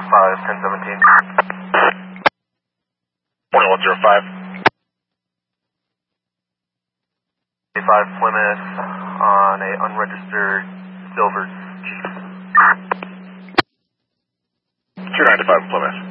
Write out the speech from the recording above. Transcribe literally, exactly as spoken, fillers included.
five, ten seventeen. twenty-one zero five. five Plymouth on a unregistered silver Jeep. two ninety-five Plymouth.